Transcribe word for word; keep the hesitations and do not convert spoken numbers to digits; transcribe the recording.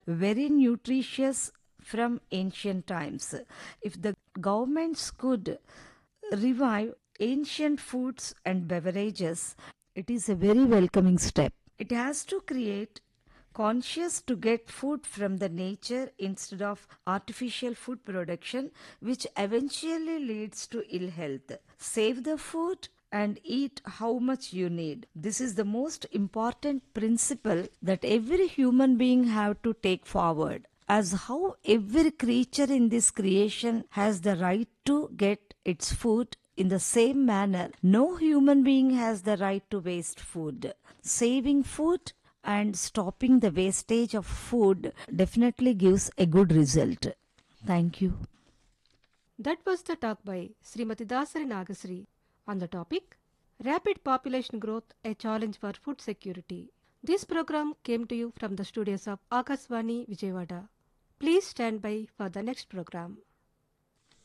very nutritious from ancient times. If the governments could revive ancient foods and beverages, it is a very welcoming step. It has to create conscious to get food from the nature instead of artificial food production, which eventually leads to ill health. Save the food and eat how much you need. This is the most important principle that every human being have to take forward, as how every creature in this creation has the right to get its food. In the same manner, no human being has the right to waste food. Saving food and stopping the wastage of food definitely gives a good result. Thank you. That was the talk by Srimati Dasari Nagasri on the topic Rapid Population Growth, a Challenge for Food Security. This program came to you from the studios of Akasvani Vijayawada. Please stand by for the next program.